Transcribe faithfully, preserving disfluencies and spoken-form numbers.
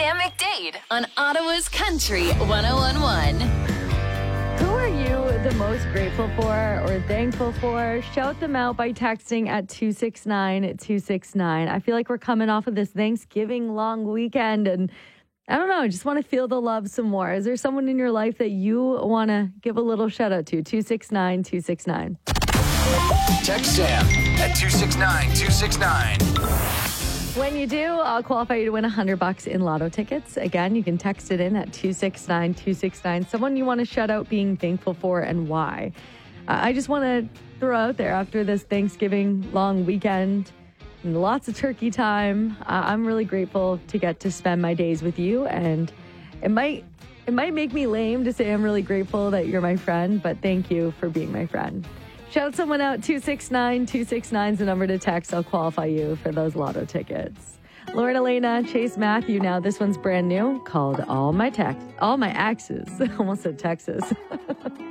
Sam McDade on Ottawa's Country one oh one one. Who are you the most grateful for or thankful for? Shout them out by texting at two six nine two six nine. I feel like we're coming off of this Thanksgiving long weekend and I don't know, I just want to feel the love some more. Is there someone in your life that you want to give a little shout out to? two six nine two six nine. Text Sam at two six nine two six nine. When you do, I'll qualify you to win one hundred bucks in lotto tickets. Again, you can text it in at two six nine two six nine. Someone you want to shout out being thankful for and why. Uh, I just want to throw out there after this Thanksgiving long weekend, and lots of turkey time. Uh, I'm really grateful to get to spend my days with you, and it might it might make me lame to say I'm really grateful that you're my friend, but thank you for being my friend. Shout someone out. two six nine two six nine is the number to text. I'll qualify you for those lotto tickets. Lauren Elena, Chase Matthew. Now this one's brand new, called All My Tex- All My Exes. Almost said Texas.